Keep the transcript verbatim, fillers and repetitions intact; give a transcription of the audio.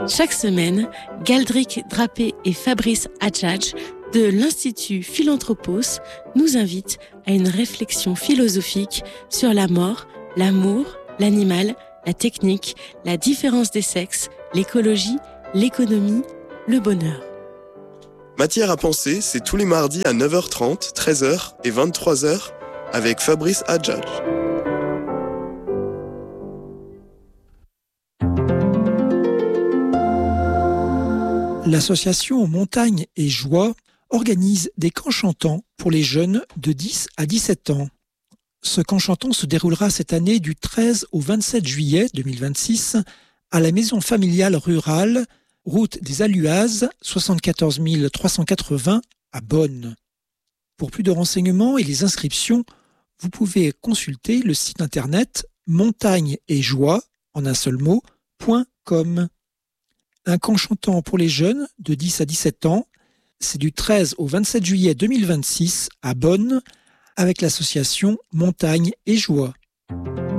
Chaque semaine, Galdric Drapé et Fabrice Adjadj de l'Institut Philanthropos nous invitent à une réflexion philosophique sur la mort, l'amour, l'animal, la technique, la différence des sexes, l'écologie, l'économie, le bonheur. Matière à penser, c'est tous les mardis à neuf heures trente, treize heures et vingt-trois heures avec Fabrice Adjadj. L'association Montagne et Joie organise des camps chantants pour les jeunes de dix à dix-sept ans. Ce camp chantant se déroulera cette année du treize au vingt-sept juillet deux mille vingt-six à la maison familiale rurale, route des Aluazes, soixante-quatorze mille trois cent quatre-vingts à Bonn. Pour plus de renseignements et les inscriptions, vous pouvez consulter le site internet montagne et joie en un seul mot, .com. Un camp chantant pour les jeunes de dix à dix-sept ans, c'est du treize au vingt-sept juillet deux mille vingt-six à Bonn avec l'association Montagne et Joie.